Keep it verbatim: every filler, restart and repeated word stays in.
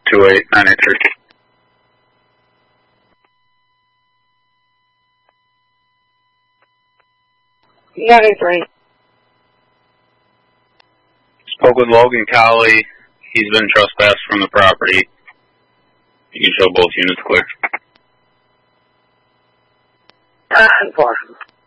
two eight nine eight three. nine eight three. Spoke with Logan Colley. He's been trespassed from the property. You can show both units clear. Uh, four.